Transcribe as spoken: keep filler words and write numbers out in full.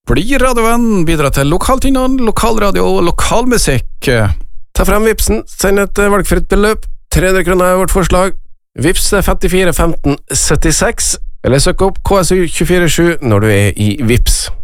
Bli radiovenn, bidra til lokaltinnhold, lokalradio og lokalmusikk. Ta frem Vipsen, send et valgfritt beløp. tre hundre kroner er vårt forslag. Vips er femtifire femten syttiseks, eller søk opp K S U to fire sju når du er i Vips.